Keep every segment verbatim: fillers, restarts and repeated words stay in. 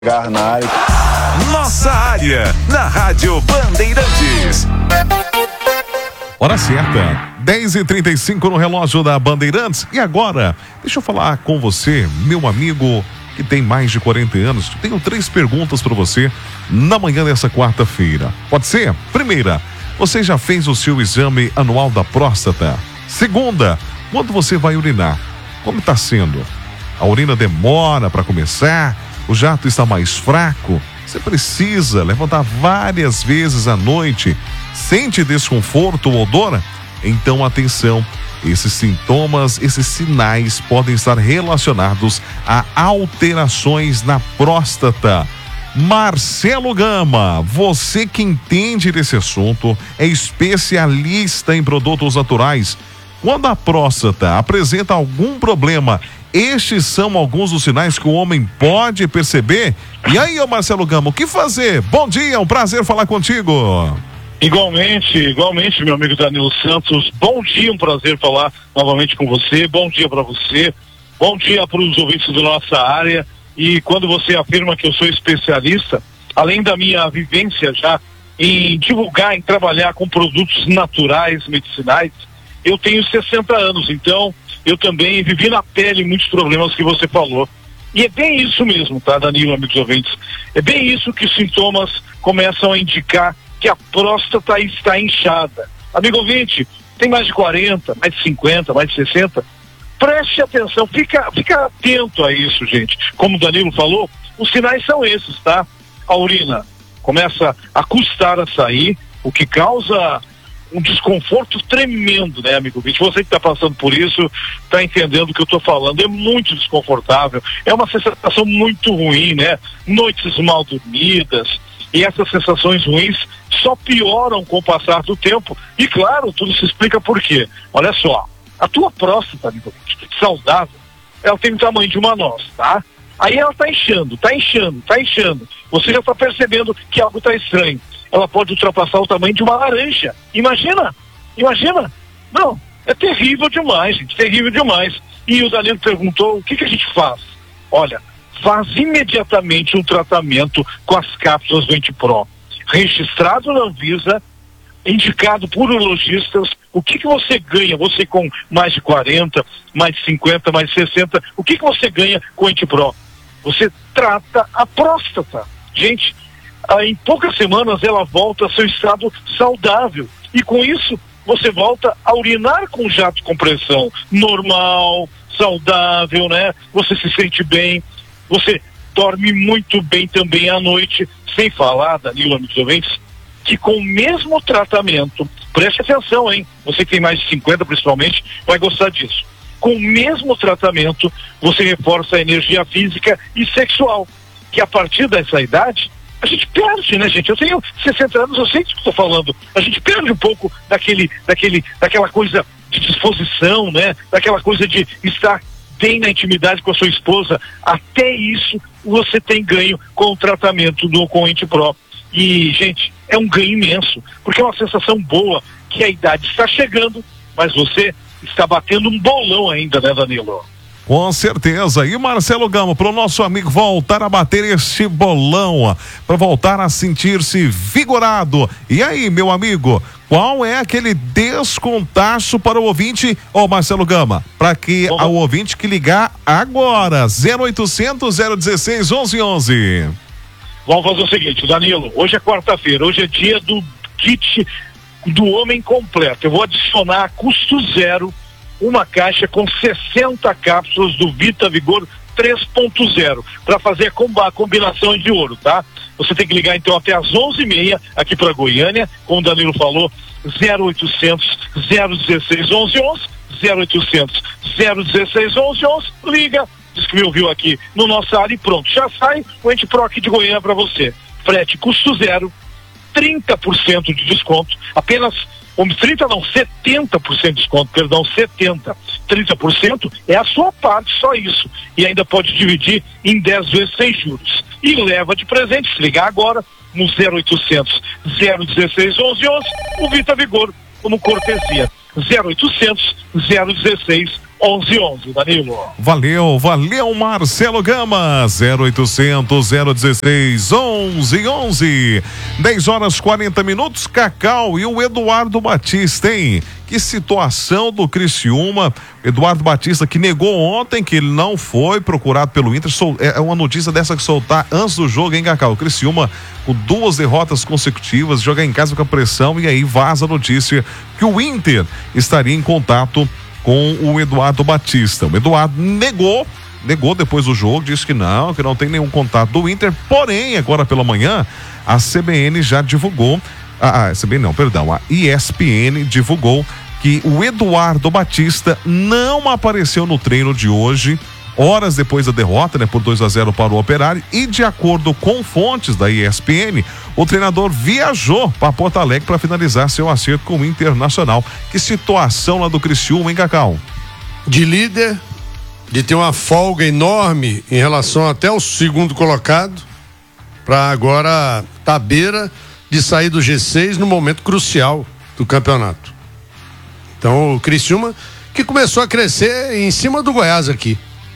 Na área. Nossa área, na Rádio Bandeirantes. Hora certa, dez e trinta e cinco no relógio da Bandeirantes. E agora, deixa eu falar com você, meu amigo que tem mais de quarenta anos. Tenho três perguntas para você na manhã dessa quarta-feira. Pode ser? Primeira, você já fez o seu exame anual da próstata? Segunda, quando você vai urinar, como está sendo? A urina demora para começar? O jato está mais fraco? Você precisa levantar várias vezes à noite? Sente desconforto ou odor? Então atenção, esses sintomas, esses sinais podem estar relacionados a alterações na próstata. Marcelo Gama, você que entende desse assunto, é especialista em produtos naturais. Quando a próstata apresenta algum problema, estes são alguns dos sinais que o homem pode perceber. E aí, ô Marcelo Gama, o que fazer? Bom dia, é um prazer falar contigo. Igualmente, igualmente, meu amigo Danilo Santos. Bom dia, um prazer falar novamente com você. Bom dia para você. Bom dia para os ouvintes da nossa área. E quando você afirma que eu sou especialista, além da minha vivência já em divulgar, em trabalhar com produtos naturais, medicinais, eu tenho sessenta anos, então eu também vivi na pele muitos problemas que você falou. E é bem isso mesmo, tá, Danilo, amigos ouvintes? É bem isso que os sintomas começam a indicar que a próstata está inchada. Amigo ouvinte, tem mais de quarenta, mais de cinquenta, mais de sessenta, preste atenção, fica, fica atento a isso, gente. Como o Danilo falou, os sinais são esses, tá? A urina começa a custar a sair, o que causa um desconforto tremendo, né, amigo ouvinte? Você que está passando por isso, está entendendo o que eu estou falando. É muito desconfortável, é uma sensação muito ruim, né? Noites mal dormidas, e essas sensações ruins só pioram com o passar do tempo. E claro, tudo se explica por quê. Olha só, a tua próstata, amigo ouvinte, saudável, ela tem o tamanho de uma noz, tá? Aí ela está inchando, está inchando, está inchando. Você já está percebendo que algo está estranho. Ela pode ultrapassar o tamanho de uma laranja. Imagina, imagina. Não, é terrível demais, gente, terrível demais. E o Danilo perguntou, o que que a gente faz? Olha, faz imediatamente um tratamento com as cápsulas do Antipro, registrado na Anvisa, indicado por urologistas. O que que você ganha, você com mais de quarenta, mais de cinquenta, mais de sessenta, o que que você ganha com o Antipro? Você trata a próstata. Gente, ah, em poucas semanas ela volta ao seu estado saudável. E com isso, você volta a urinar com jato de compressão normal, saudável, né? Você se sente bem, você dorme muito bem também à noite. Sem falar, Danilo, amigos ouvintes, que com o mesmo tratamento, preste atenção, hein? Você que tem mais de cinquenta principalmente, vai gostar disso. Com o mesmo tratamento, você reforça a energia física e sexual, que a partir dessa idade, a gente perde, né, gente? Eu tenho sessenta anos, eu sei do que estou falando. A gente perde um pouco daquele, daquele, daquela coisa de disposição, né? Daquela coisa de estar bem na intimidade com a sua esposa. Até isso você tem ganho com o tratamento do com o Antipro. E, gente, é um ganho imenso, porque é uma sensação boa que a idade está chegando, mas você está batendo um bolão ainda, né, Danilo? Com certeza. E Marcelo Gama, para o nosso amigo voltar a bater este bolão, para voltar a sentir-se vigorado. E aí, meu amigo, qual é aquele descontaço para o ouvinte, ô Marcelo Gama, para que Bom, o ouvinte que ligar agora, zero oitocentos, zero dezesseis, onze onze. Vamos fazer o seguinte, Danilo, hoje é quarta-feira, hoje é dia do kit do homem completo. Eu vou adicionar a custo zero uma caixa com sessenta cápsulas do Vita Vigor três ponto zero para fazer a, comb- a combinação de ouro, tá? Você tem que ligar então até às onze e meia aqui para Goiânia, como o Danilo falou, zero oitocentos, zero dezesseis, onze onze, zero oitocentos, zero dezesseis, onze onze, liga, diz que me ouviu aqui no nosso área e pronto, já sai o Antipro aqui de Goiânia para você. Frete custo zero, trinta por cento de desconto, apenas trinta não, setenta por cento de desconto, perdão, setenta, trinta por cento é a sua parte, só isso, e ainda pode dividir em dez vezes sem juros, e leva de presente, se ligar agora no zero oitocentos, zero dezesseis, onze onze, o Vita Vigor como cortesia, zero oitocentos, zero dezesseis, onze onze, Danilo. Valeu, valeu, Marcelo Gama. zero oitocentos, zero dezesseis, onze onze. dez horas quarenta minutos, Cacau e o Eduardo Batista, hein? Que situação do Criciúma. Eduardo Batista, que negou ontem que ele não foi procurado pelo Inter. É uma notícia dessa que soltar antes do jogo, hein, Cacau? O Criciúma com duas derrotas consecutivas, jogar em casa com a pressão, e aí vaza a notícia que o Inter estaria em contato com o Eduardo Batista. O Eduardo negou, negou depois do jogo, disse que não, que não tem nenhum contato do Inter, porém, agora pela manhã, a C B N já divulgou, a, a C B N não, perdão, a E S P N divulgou que o Eduardo Batista não apareceu no treino de hoje, horas depois da derrota, né, por dois a zero para o Operário, e de acordo com fontes da E S P N, o treinador viajou para Porto Alegre para finalizar seu acerto com o Internacional. Que situação lá do Criciúma, hein, Cacau? De líder, de ter uma folga enorme em relação até o segundo colocado, para agora tá à beira de sair do G seis no momento crucial do campeonato. Então o Criciúma, que começou a crescer em cima do Goiás aqui.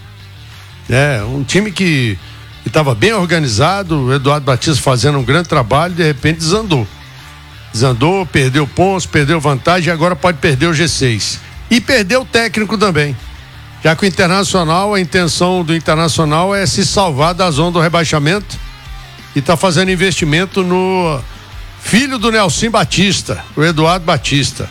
É, um time que estava bem organizado, o Eduardo Batista fazendo um grande trabalho, de repente desandou. Desandou, perdeu pontos, perdeu vantagem, e agora pode perder o G seis. E perdeu o técnico também. Já que o Internacional, a intenção do Internacional é se salvar da zona do rebaixamento e está fazendo investimento no filho do Nelson Batista, o Eduardo Batista.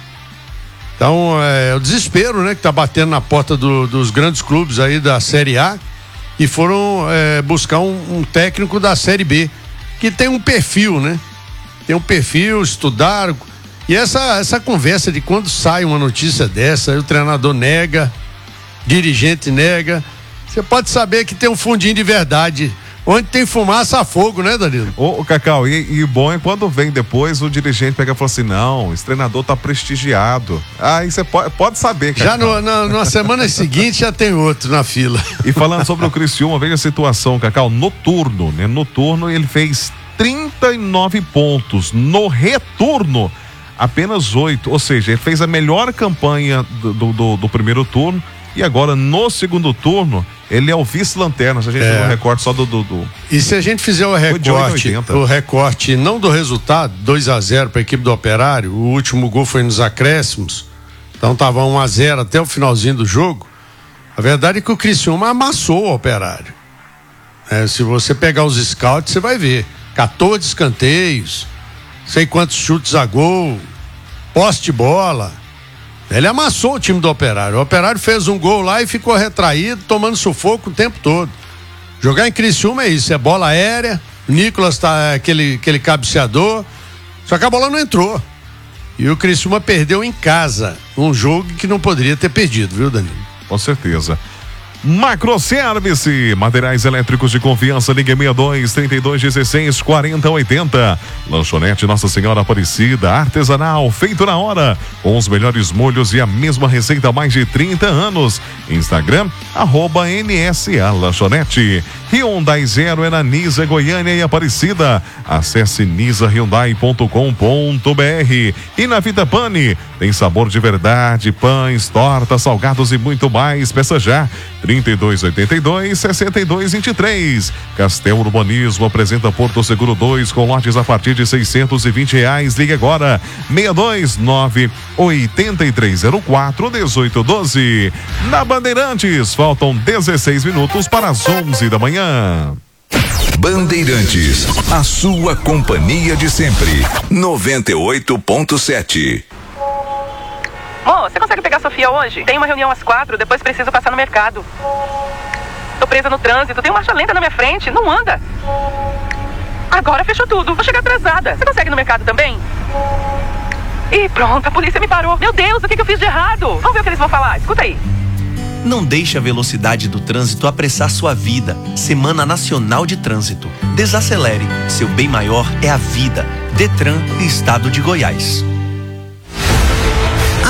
Então é o desespero, né, que está batendo na porta do, dos grandes clubes aí da Série A. E foram é, buscar um, um técnico da Série B, que tem um perfil, né? Tem um perfil, estudaram. E essa, essa conversa de quando sai uma notícia dessa, aí o treinador nega, dirigente nega, você pode saber que tem um fundinho de verdade. Onde tem fumaça, há fogo, né, Danilo? Ô, ô Cacau, e, e bom é quando vem depois o dirigente pega e fala assim, não, esse treinador tá prestigiado. Aí você pode, pode saber, Cacau. Já no, na, na semana seguinte já tem outro na fila. E falando sobre o Criciúma, veja a situação, Cacau, no turno, né? No turno ele fez trinta e nove pontos, no retorno apenas oito, ou seja, ele fez a melhor campanha do, do, do, do primeiro turno. E agora, no segundo turno, ele é o vice-lanterna. Se a gente é. fizer um recorte só do, do, do... E se a gente fizer o recorte, o recorte não do resultado, dois a zero para a equipe do Operário, o último gol foi nos acréscimos, então tava um a zero até o finalzinho do jogo. A verdade é que o Criciúma amassou o Operário. É, se você pegar os scouts, você vai ver. quatorze escanteios, sei quantos chutes a gol, poste de bola. Ele amassou o time do Operário. O Operário fez um gol lá e ficou retraído, tomando sufoco o tempo todo. Jogar em Criciúma é isso, é bola aérea. O Nicolas tá aquele, aquele cabeceador. Só que a bola não entrou. E o Criciúma perdeu em casa. Um jogo que não poderia ter perdido, viu, Danilo? Com certeza. Macroservice, materiais elétricos de confiança, ligue sessenta e dois, trinta e dois, dezesseis, quarenta, oitenta. Lanchonete Nossa Senhora Aparecida, artesanal, feito na hora, com os melhores molhos e a mesma receita há mais de trinta anos. Instagram, arroba N S A Lanchonete. Hyundai Zero é na Nisa, Goiânia e Aparecida. Acesse nisa hyundai ponto com ponto b r. E na Vita Pane, tem sabor de verdade, pães, tortas, salgados e muito mais. Peça já. trinta e dois, oitenta e dois, sessenta e dois, vinte e três. Castel Urbanismo apresenta Porto Seguro dois com lotes a partir de seiscentos e vinte reais. Ligue agora, seis dois nove, oito três zero quatro, um oito um dois. Na Bandeirantes, faltam dezesseis minutos para as onze da manhã. Bandeirantes, a sua companhia de sempre. noventa e oito ponto sete. Ô, você consegue pegar a Sofia hoje? Tem uma reunião às quatro, depois preciso passar no mercado. Tô presa no trânsito, tem marcha lenta na minha frente, não anda. Agora fechou tudo, vou chegar atrasada. Você consegue ir no mercado também? Ih, pronto, a polícia me parou. Meu Deus, o que, que eu fiz de errado? Vamos ver o que eles vão falar, escuta aí. Não deixe a velocidade do trânsito apressar sua vida. Semana Nacional de Trânsito. Desacelere, seu bem maior é a vida. Detran e Estado de Goiás. A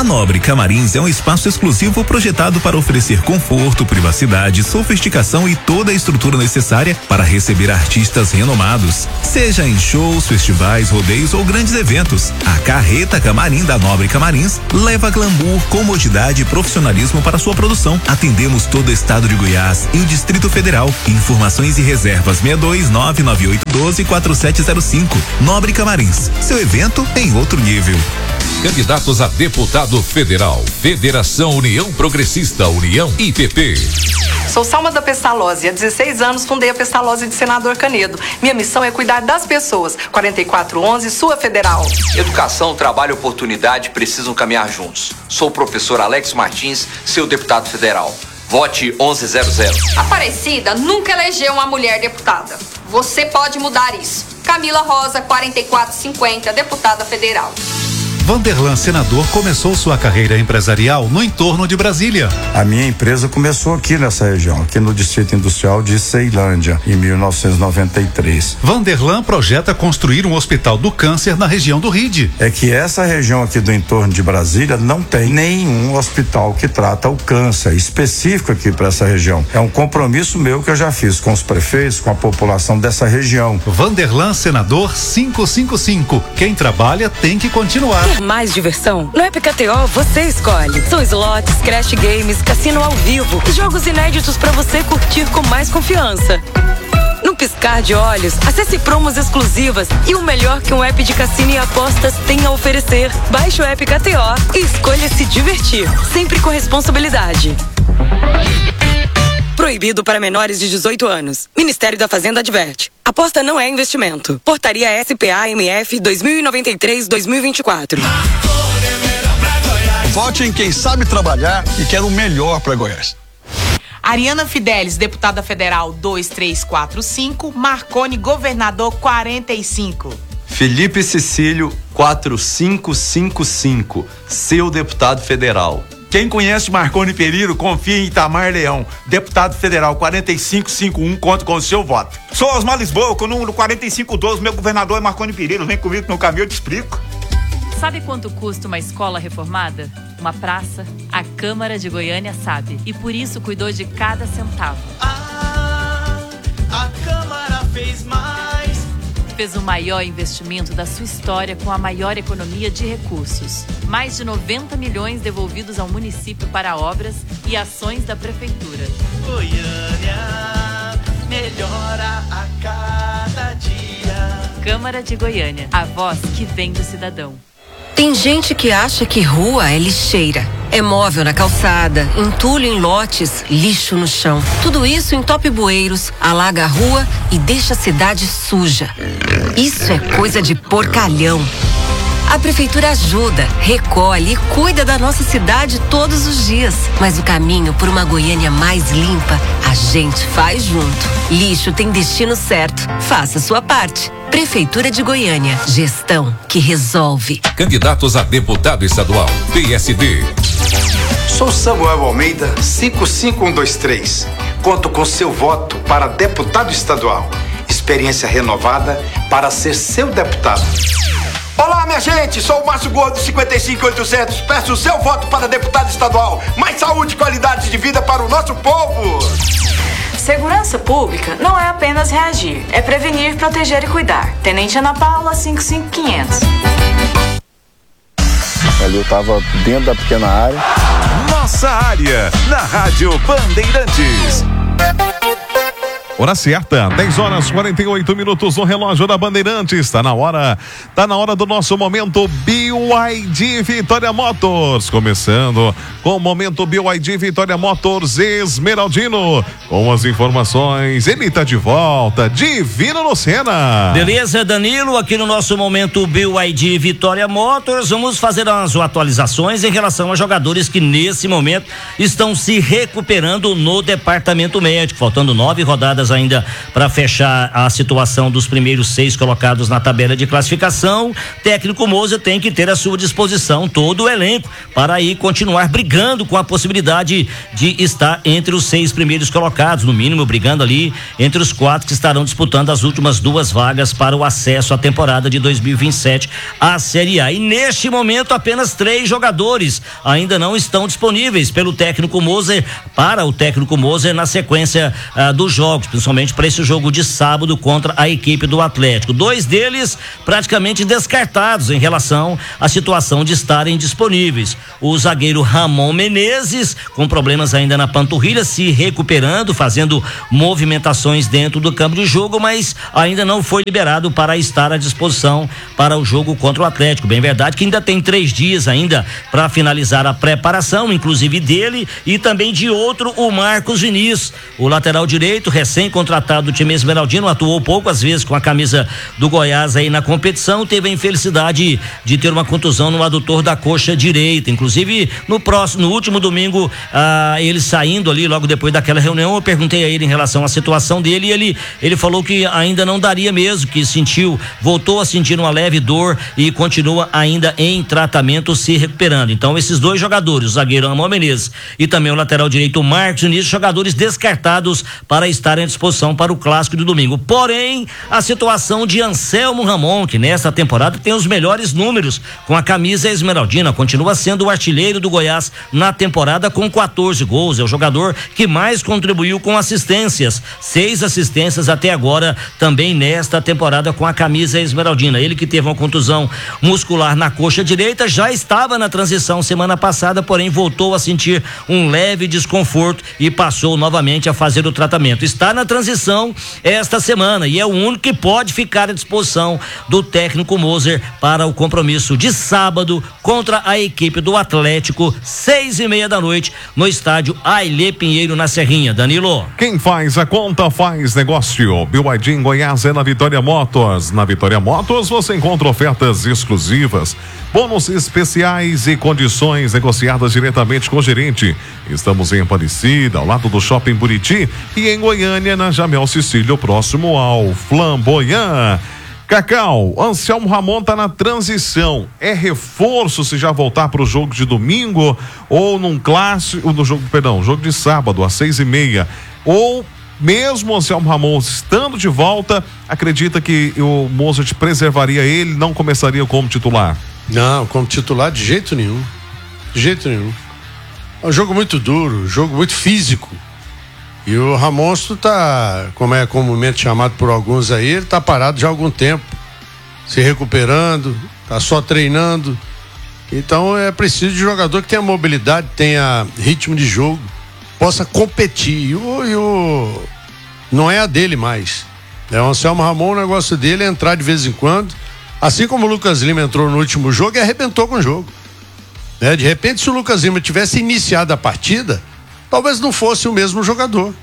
A Nobre Camarins é um espaço exclusivo projetado para oferecer conforto, privacidade, sofisticação e toda a estrutura necessária para receber artistas renomados, seja em shows, festivais, rodeios ou grandes eventos. A Carreta Camarim da Nobre Camarins leva glamour, comodidade e profissionalismo para sua produção. Atendemos todo o estado de Goiás e o Distrito Federal. Informações e reservas seis dois nove nove oito um dois quatro sete zero cinco. Nobre Camarins, seu evento em outro nível. Candidatos a deputado federal. Federação União Progressista, União I P P. Sou Salma da Pestalozzi. Há dezesseis anos fundei a Pestalozzi de Senador Canedo. Minha missão é cuidar das pessoas. quarenta e quatro onze, sua federal. Educação, trabalho e oportunidade precisam caminhar juntos. Sou o professor Alex Martins, seu deputado federal. Vote onze zero zero. Aparecida nunca elegeu uma mulher deputada. Você pode mudar isso. Camila Rosa, quarenta e quatro cinquenta, deputada federal. Vanderlan Senador começou sua carreira empresarial no entorno de Brasília. A minha empresa começou aqui nessa região, aqui no Distrito Industrial de Ceilândia, em mil novecentos e noventa e três. Vanderlan projeta construir um hospital do câncer na região do Ride. É que essa região aqui do entorno de Brasília não tem nenhum hospital que trata o câncer específico aqui para essa região. É um compromisso meu que eu já fiz com os prefeitos, com a população dessa região. Vanderlan Senador quinhentos e cinquenta e cinco. Quem trabalha tem que continuar. Mais diversão? No App K T O você escolhe. São slots, crash games, cassino ao vivo e jogos inéditos para você curtir com mais confiança. No piscar de olhos, acesse promos exclusivas e o melhor que um app de cassino e apostas tem a oferecer. Baixe o App K T O e escolha se divertir, sempre com responsabilidade. Proibido para menores de dezoito anos. Ministério da Fazenda adverte. Aposta não é investimento. Portaria S P A M F dois mil e noventa e três, dois mil e vinte e quatro. Vote em quem sabe trabalhar e quer o melhor para Goiás. Ariana Fidelis, deputada federal dois três quatro cinco, Marconi, governador quarenta e cinco. Felipe Cecílio, quatro cinco cinco cinco, seu deputado federal. Quem conhece Marconi Perillo, confia em Itamar Leão, deputado federal quarenta e cinco cinquenta e um, conta com o seu voto. Sou Osmar Lisboa, com o número quarenta e cinco doze, meu governador é Marconi Perillo, vem comigo no caminho, eu te explico. Sabe quanto custa uma escola reformada? Uma praça? A Câmara de Goiânia sabe, e por isso cuidou de cada centavo. Ah, a Câmara fez mais. Fez o maior investimento da sua história com a maior economia de recursos. Mais de noventa milhões devolvidos ao município para obras e ações da prefeitura. Goiânia melhora a cada dia. Câmara de Goiânia, a voz que vem do cidadão. Tem gente que acha que rua é lixeira. É móvel na calçada, entulho em lotes, lixo no chão. Tudo isso entope bueiros, alaga a rua e deixa a cidade suja. Isso é coisa de porcalhão. A prefeitura ajuda, recolhe e cuida da nossa cidade todos os dias. Mas o caminho por uma Goiânia mais limpa, a gente faz junto. Lixo tem destino certo. Faça sua parte. Prefeitura de Goiânia. Gestão que resolve. Candidatos a deputado estadual. P S D. Sou Samuel Almeida, cinco cinco um dois três. Conto com seu voto para deputado estadual. Experiência renovada para ser seu deputado. Olá, minha gente, sou o Márcio Gordo, cinquenta e cinco oitocentos. Peço o seu voto para deputado estadual. Mais saúde e qualidade de vida para o nosso povo. Segurança pública não é apenas reagir, é prevenir, proteger e cuidar. Tenente Ana Paula, cinco cinco quinhentos. Ali eu tava dentro da pequena área. Nossa área, na Rádio Bandeirantes. Hora certa, dez horas e quarenta e oito minutos no relógio da Bandeirantes. Tá na hora, tá na hora do nosso momento B Y D Vitória Motors. Começando com o momento B Y D Vitória Motors Esmeraldino. Com as informações, ele tá de volta, Divino Lucena. Beleza, Danilo, aqui no nosso momento B Y D Vitória Motors, vamos fazer as atualizações em relação a jogadores que nesse momento estão se recuperando no departamento médico, faltando nove rodadas rodadas ainda para fechar a situação dos primeiros seis colocados na tabela de classificação. Técnico Moser tem que ter à sua disposição todo o elenco para aí continuar brigando com a possibilidade de estar entre os seis primeiros colocados, no mínimo brigando ali entre os quatro que estarão disputando as últimas duas vagas para o acesso à temporada de dois mil e vinte e sete à Série A. E neste momento apenas três jogadores ainda não estão disponíveis pelo técnico Moser, para o técnico Moser na sequência ah, dos jogos, principalmente para esse jogo de sábado contra a equipe do Atlético. Dois deles praticamente descartados em relação à situação de estarem disponíveis. O zagueiro Ramon Menezes, com problemas ainda na panturrilha, se recuperando, fazendo movimentações dentro do campo de jogo, mas ainda não foi liberado para estar à disposição para o jogo contra o Atlético. Bem verdade que ainda tem três dias ainda para finalizar a preparação, inclusive dele e também de outro, o Marcos Vinícius, o lateral direito, recém-contratado do time esmeraldino, atuou poucas vezes com a camisa do Goiás aí na competição, teve a infelicidade de ter uma contusão no adutor da coxa direita. Inclusive no próximo, no último domingo, ah, ele saindo ali logo depois daquela reunião, eu perguntei a ele em relação à situação dele e ele, ele falou que ainda não daria mesmo, que sentiu, voltou a sentir uma leve dor e continua ainda em tratamento, se recuperando. Então esses dois jogadores, o zagueiro Ramon Menezes e também o lateral direito Marcos Vinícius, jogadores descartados para estarem à disposição para o clássico do domingo. Porém, a situação de Anselmo Ramon, que nesta temporada tem os melhores números com a camisa esmeraldina, continua sendo o artilheiro do Goiás na temporada com quatorze gols, é o jogador que mais contribuiu com assistências, seis assistências até agora também nesta temporada com a camisa esmeraldina. Ele que teve uma contusão muscular na coxa direita, já estava na transição semana passada, porém voltou a sentir um leve desconforto e passou novamente a fazer o tratamento. Está na transição esta semana e é o único que pode ficar à disposição do técnico Moser para o compromisso de sábado contra a equipe do Atlético, seis e meia da noite, no estádio Ailê Pinheiro, na Serrinha. Danilo. Quem faz a conta faz negócio. B Y D em Goiás é na Vitória Motors. Na Vitória Motors você encontra ofertas exclusivas, bônus especiais e condições negociadas diretamente com o gerente. Estamos em Aparecida, ao lado do Shopping Buriti, e em Goiânia, na Jamel Cecílio, próximo ao Flamboyant. Cacau, Anselmo Ramon tá na transição. É reforço se já voltar para o jogo de domingo ou num clássico, no jogo, perdão, jogo de sábado às seis e meia, ou mesmo o Anselmo Ramon estando de volta, acredita que o Mozart preservaria ele, não começaria como titular? Não, como titular de jeito nenhum. De jeito nenhum. É um jogo muito duro, jogo muito físico. E o Ramonstro tá, como é comumente chamado por alguns aí, ele tá parado já há algum tempo, se recuperando, tá só treinando. Então é preciso de jogador que tenha mobilidade, tenha ritmo de jogo, possa competir. E o, e o não é a dele mais. É o Anselmo Ramon, o negócio dele é entrar de vez em quando, assim como o Lucas Lima entrou no último jogo e arrebentou com o jogo. Né? De repente, se o Lucas Lima tivesse iniciado a partida, talvez não fosse o mesmo jogador.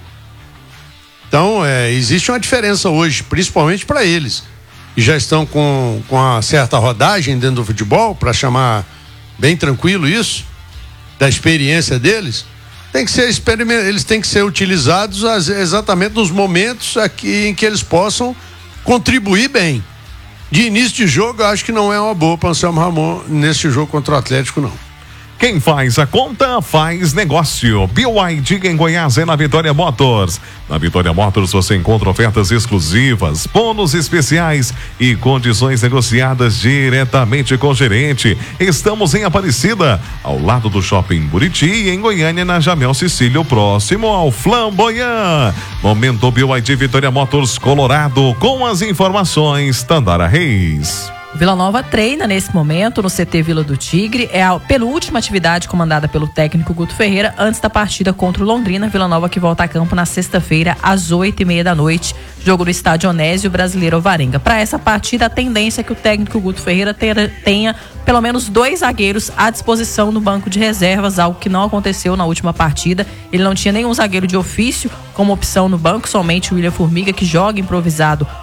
Então, é, existe uma diferença hoje, principalmente para eles, que já estão com, com uma certa rodagem dentro do futebol, para chamar bem tranquilo isso, da experiência deles. Tem que ser experiment... Eles têm que ser utilizados as, exatamente nos momentos aqui em que eles possam contribuir bem. De início de jogo, eu acho que não é uma boa para o Anselmo Ramon nesse jogo contra o Atlético, não. Quem faz a conta faz negócio. B Y D em Goiás é na Vitória Motors. Na Vitória Motors você encontra ofertas exclusivas, bônus especiais e condições negociadas diretamente com o gerente. Estamos em Aparecida, ao lado do Shopping Buriti, e em Goiânia, na Jamel Cecílio, próximo ao Flamboyant. Momento B Y D Vitória Motors Colorado, com as informações Tandara Reis. Vila Nova treina nesse momento no C T Vila do Tigre. É a penúltima atividade comandada pelo técnico Guto Ferreira antes da partida contra o Londrina. Vila Nova que volta a campo na sexta-feira às oito e meia da noite. Jogo no estádio Onésio Brasileiro Alvarenga. Para essa partida, a tendência é que o técnico Guto Ferreira tenha, tenha pelo menos dois zagueiros à disposição no banco de reservas, algo que não aconteceu na última partida. Ele não tinha nenhum zagueiro de ofício como opção no banco, somente o William Formiga, que joga improvisado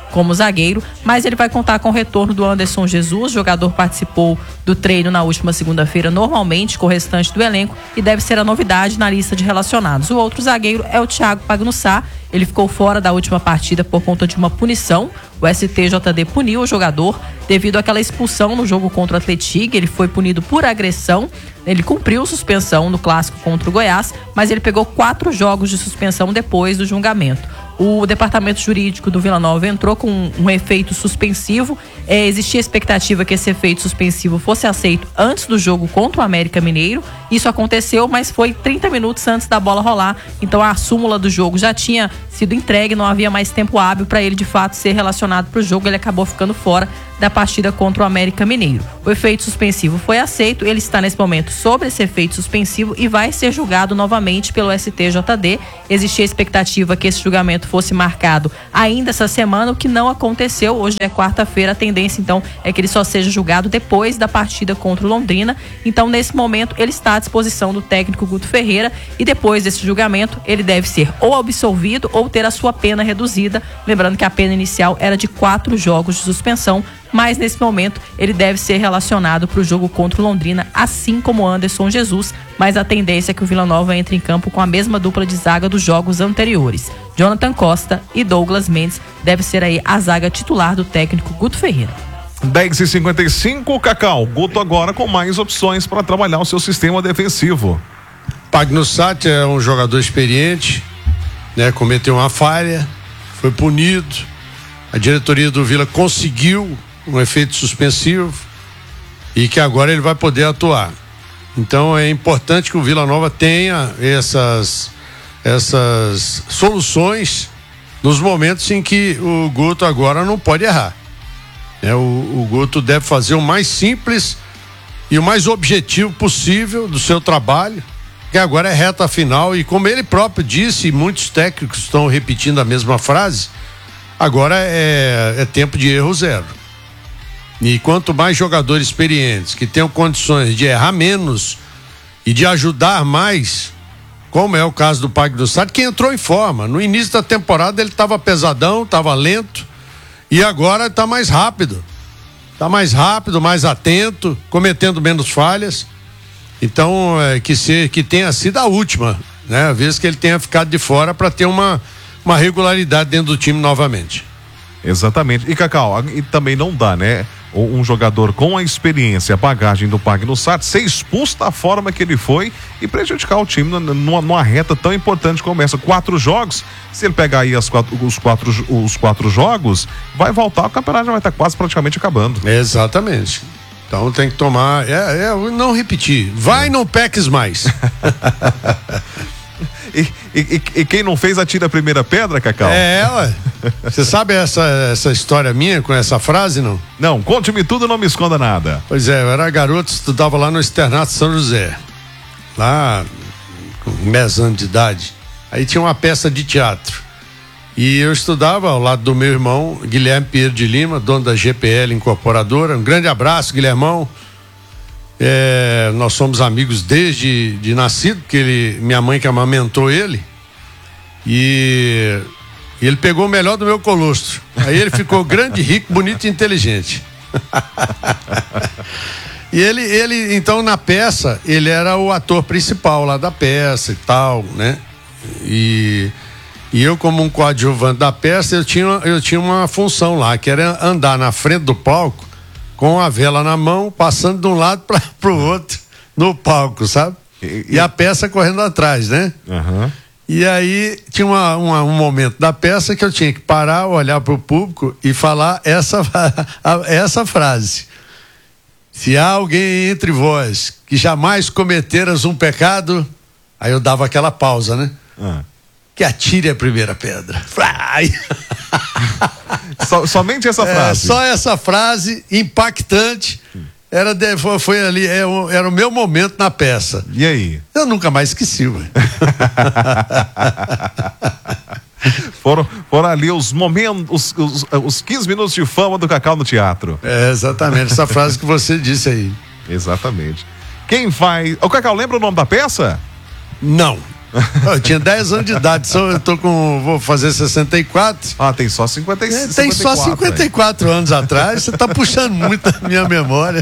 como zagueiro, mas ele vai contar com o retorno do Anderson Jesus. O jogador participou do treino na última segunda-feira normalmente com o restante do elenco e deve ser a novidade na lista de relacionados. O outro zagueiro é o Thiago Pagnussá. Ele ficou fora da última partida por conta de uma punição. O S T J D puniu o jogador devido àquela expulsão no jogo contra o Atlético. Ele foi punido por agressão. Ele cumpriu suspensão no clássico contra o Goiás, mas ele pegou quatro jogos de suspensão depois do julgamento. O departamento jurídico do Vila Nova entrou com um, um efeito suspensivo. É, existia expectativa que esse efeito suspensivo fosse aceito antes do jogo contra o América Mineiro. Isso aconteceu, mas foi trinta minutos antes da bola rolar. Então a súmula do jogo já tinha sido entregue, não havia mais tempo hábil para ele de fato ser relacionado para o jogo. Ele acabou ficando fora da partida contra o América Mineiro. O efeito suspensivo foi aceito, ele está nesse momento sobre esse efeito suspensivo e vai ser julgado novamente pelo S T J D. Existia a expectativa que esse julgamento fosse marcado ainda essa semana, o que não aconteceu. Hoje é quarta-feira, a tendência então é que ele só seja julgado depois da partida contra o Londrina. Então nesse momento ele está à disposição do técnico Guto Ferreira e depois desse julgamento ele deve ser ou absolvido ou ter a sua pena reduzida. Lembrando que a pena inicial era de quatro jogos de suspensão, mas nesse momento ele deve ser relacionado para o jogo contra o Londrina, assim como Anderson Jesus, mas a tendência é que o Vila Nova entre em campo com a mesma dupla de zaga dos jogos anteriores. Jonathan Costa e Douglas Mendes deve ser aí a zaga titular do técnico Guto Ferreira. dez e cinquenta e cinco, Cacau. Guto agora com mais opções para trabalhar o seu sistema defensivo. Pagnussá é um jogador experiente, né? Cometeu uma falha, foi punido. A diretoria do Vila conseguiu um efeito suspensivo e que agora ele vai poder atuar. Então é importante que o Vila Nova tenha essas, essas soluções nos momentos em que o Guto agora não pode errar. É, o, o Guto deve fazer o mais simples e o mais objetivo possível do seu trabalho, que agora é reta final, e como ele próprio disse, e muitos técnicos estão repetindo a mesma frase, agora é, é tempo de erro zero. E quanto mais jogadores experientes que tenham condições de errar menos e de ajudar mais, como é o caso do Pagnussá, que entrou em forma. No início da temporada ele estava pesadão, estava lento, e agora está mais rápido. Está mais rápido, mais atento, cometendo menos falhas. Então, é, que, se, que tenha sido a última, né? A vez que ele tenha ficado de fora para ter uma, uma regularidade dentro do time novamente. Exatamente. E Cacau, e também não dá, né? Um jogador com a experiência, a bagagem do Pagnussá ser expulso da forma que ele foi e prejudicar o time numa, numa reta tão importante como essa. Quatro jogos, se ele pegar aí as quatro, os, quatro, os quatro jogos, vai voltar, o campeonato já vai estar quase praticamente acabando. Exatamente. Então tem que tomar, é, é não repetir, vai e não peques mais. E, e, e quem não fez atira a primeira pedra, Cacau? É, ué. Você sabe essa, essa história minha com essa frase, não? Não, conte-me tudo, não me esconda nada. Pois é, eu era garoto, estudava lá no Externato São José, lá com dez anos de idade. Aí tinha uma peça de teatro e eu estudava ao lado do meu irmão Guilherme Pinheiro de Lima, dono da G P L Incorporadora. Um grande abraço, Guilhermão. É, nós somos amigos desde de nascido, porque ele, minha mãe que amamentou ele, e, e ele pegou o melhor do meu colostro. Aí ele ficou grande, rico, bonito e inteligente. E ele, ele, então, na peça, ele era o ator principal lá da peça e tal, né? E, e eu, como um coadjuvante da peça, eu tinha, eu tinha uma função lá, que era andar na frente do palco com a vela na mão, passando de um lado para pro outro no palco, sabe? E, e a peça correndo atrás, né? Uhum. E aí tinha uma, uma, um momento da peça que eu tinha que parar, olhar pro público e falar essa, essa frase: se há alguém entre vós que jamais cometeras um pecado, aí eu dava aquela pausa, né? Uhum. Que atire a primeira pedra. So, somente essa frase. É, só essa frase impactante. Era de, foi, foi ali, era, era o meu momento na peça. E aí? Eu nunca mais esqueci, ué. foram, foram ali os momentos, os, os, os quinze minutos de fama do Cacau no teatro. É, exatamente, essa frase que você disse aí. Exatamente. Quem faz. Ô, Cacau, lembra o nome da peça? Não. Eu tinha dez anos de idade, só eu tô com, vou fazer sessenta e quatro. Ah, tem só cinquenta e cinco. É, tem só cinquenta e quatro anos atrás, você tá puxando muito a minha memória.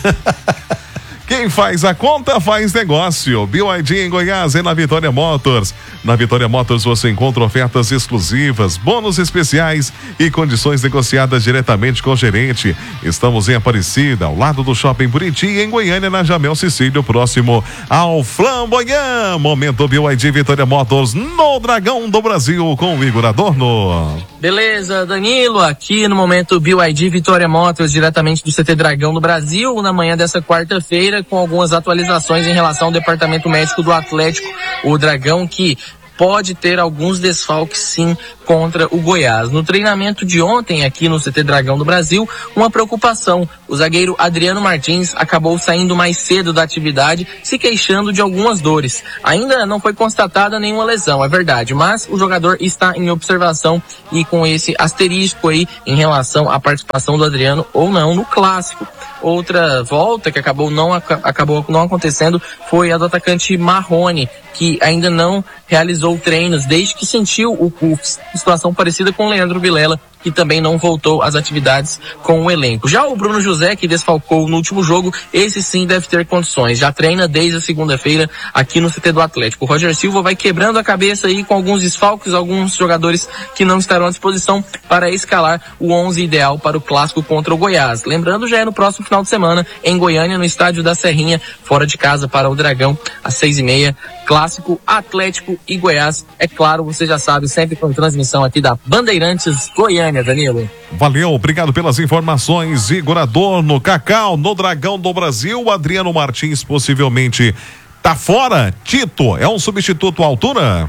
Quem faz a conta faz negócio. B Y D em Goiás é na Vitória Motors. Na Vitória Motors você encontra ofertas exclusivas, bônus especiais e condições negociadas diretamente com o gerente. Estamos em Aparecida, ao lado do Shopping Buriti, e em Goiânia, na Jamel Cecílio, próximo ao Flamboyant. Momento B Y D Vitória Motors no Dragão do Brasil com o Igor Adorno. Beleza, Danilo, aqui no momento B Y D Vitória Motors, diretamente do C T Dragão do Brasil, na manhã dessa quarta-feira, com algumas atualizações em relação ao departamento médico do Atlético, o Dragão, que pode ter alguns desfalques sim contra o Goiás. No treinamento de ontem aqui no C T Dragão do Brasil, uma preocupação. O zagueiro Adriano Martins acabou saindo mais cedo da atividade, se queixando de algumas dores. Ainda não foi constatada nenhuma lesão, é verdade, mas o jogador está em observação e com esse asterisco aí em relação à participação do Adriano ou não no clássico. Outra volta que acabou não, acabou não acontecendo foi a do atacante Marrone, que ainda não realizou treinos desde que sentiu o, o situação parecida com o Leandro Vilela, que também não voltou às atividades com o elenco. Já o Bruno José, que desfalcou no último jogo, esse sim deve ter condições. Já treina desde a segunda-feira aqui no C T do Atlético. O Roger Silva vai quebrando a cabeça aí com alguns desfalques, alguns jogadores que não estarão à disposição para escalar o onze ideal para o clássico contra o Goiás. Lembrando, já é no próximo final de semana, em Goiânia, no estádio da Serrinha, fora de casa para o Dragão, às seis e meia, clássico Atlético e Goiás. É claro, você já sabe, sempre com transmissão aqui da Bandeirantes Goiânia. Danilo. Valeu, obrigado pelas informações. Igor Adorno, Cacau, no Dragão do Brasil, Adriano Martins possivelmente tá fora. Tito, é um substituto à altura?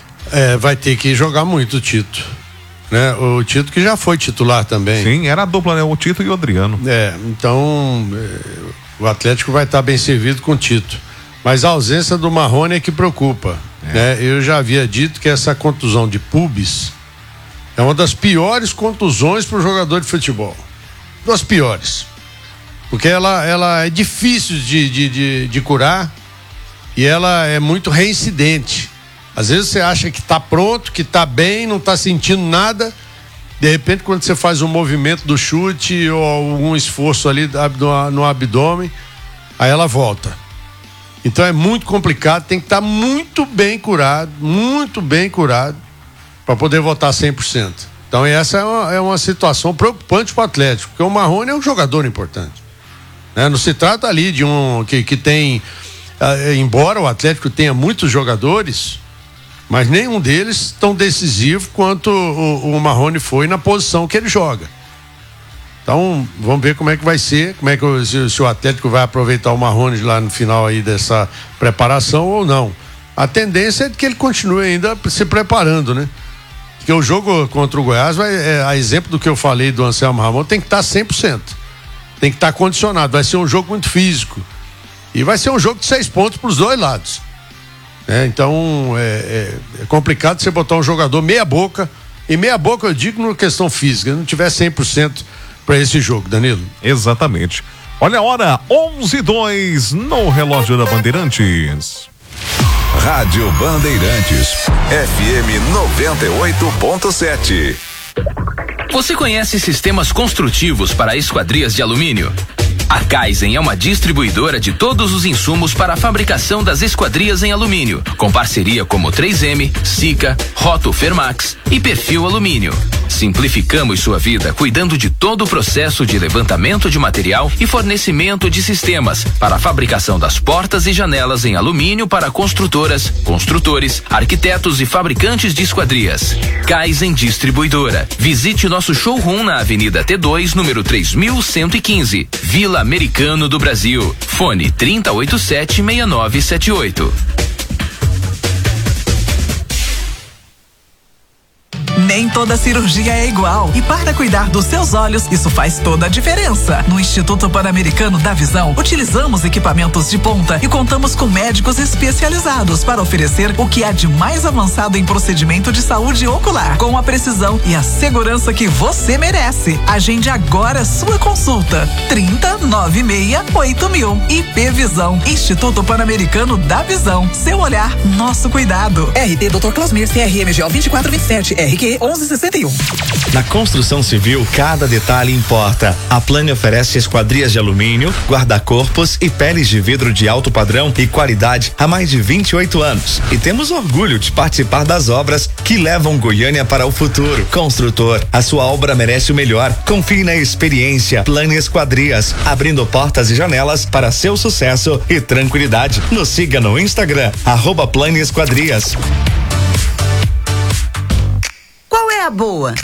É, vai ter que jogar muito o Tito, né? O Tito que já foi titular também. Sim, era a dupla, né? O Tito e o Adriano. É, então é, o Atlético vai estar bem servido com o Tito. Mas a ausência do Marrone é que preocupa, é. né? Eu já havia dito que essa contusão de pubis é uma das piores contusões para o jogador de futebol. Das piores. Porque ela, ela é difícil de, de, de, de curar e ela é muito reincidente. Às vezes você acha que está pronto, que está bem, não está sentindo nada. De repente, quando você faz um movimento do chute ou algum esforço ali no, no abdômen, aí ela volta. Então é muito complicado, tem que estar muito bem curado, muito bem curado, para poder votar cem por cento. Então essa é uma, é uma situação preocupante para o Atlético, porque o Marrone é um jogador importante, né? Não se trata ali de um que, que tem, uh, embora o Atlético tenha muitos jogadores, mas nenhum deles tão decisivo quanto o, o Marrone foi na posição que ele joga. Então vamos ver como é que vai ser, como é que o, se, se o Atlético vai aproveitar o Marrone lá no final aí dessa preparação ou não. A tendência é de que ele continue ainda se preparando, né? Porque o jogo contra o Goiás, vai, é, a exemplo do que eu falei do Anselmo Ramon, tem que estar cem por cento. Tem que estar condicionado. Vai ser um jogo muito físico. E vai ser um jogo de seis pontos para os dois lados. É, então, é, é, é complicado você botar um jogador meia boca. E meia boca eu digo na questão física. Não tiver cem por cento para esse jogo, Danilo. Exatamente. Olha a hora, onze e dois no relógio da Bandeirantes. Rádio Bandeirantes, F M noventa e oito ponto sete. Você conhece sistemas construtivos para esquadrias de alumínio? A Kaizen é uma distribuidora de todos os insumos para a fabricação das esquadrias em alumínio, com parceria como três M, Sika, Roto Fermax e Perfil Alumínio. Simplificamos sua vida cuidando de todo o processo de levantamento de material e fornecimento de sistemas para a fabricação das portas e janelas em alumínio para construtoras, construtores, arquitetos e fabricantes de esquadrias. Kaizen Distribuidora. Visite nosso showroom na Avenida T dois, número três mil cento e quinze, Vila Americano do Brasil. Fone trinta e oito sete, seis nove sete oito. Nem toda cirurgia é igual. E para cuidar dos seus olhos, isso faz toda a diferença. No Instituto Pan-Americano da Visão, utilizamos equipamentos de ponta e contamos com médicos especializados para oferecer o que há de mais avançado em procedimento de saúde ocular, com a precisão e a segurança que você merece. Agende agora sua consulta. trinta, noventa e seis, oito mil. I P Visão, Instituto Pan-Americano da Visão. Seu olhar, nosso cuidado. R T doutor Clausmir, C R M G O vinte e quatro vinte e sete, R Q onze sessenta e um. Na construção civil, cada detalhe importa. A Plane oferece esquadrias de alumínio, guarda-corpos e peles de vidro de alto padrão e qualidade há mais de vinte e oito anos. E temos orgulho de participar das obras que levam Goiânia para o futuro. Construtor, a sua obra merece o melhor. Confie na experiência. Plane Esquadrias, abrindo portas e janelas para seu sucesso e tranquilidade. Nos siga no Instagram, arroba Plane Esquadrias. Qual é a boa?